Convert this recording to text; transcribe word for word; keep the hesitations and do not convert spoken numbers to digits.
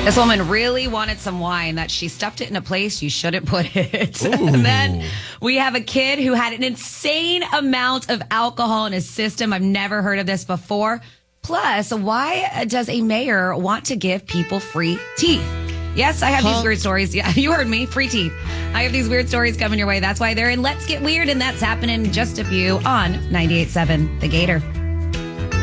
This woman really wanted some wine that she stuffed it in a place you shouldn't put it. And then we have a kid who had an insane amount of alcohol in his system. I've never heard of this before. Plus, why does a mayor want to give people free teeth? Yes, I have huh? these weird stories. Yeah, you heard me. Free teeth. I have these weird stories coming your way. That's why they're in Let's Get Weird, and that's happening in just a few on ninety-eight point seven The Gator.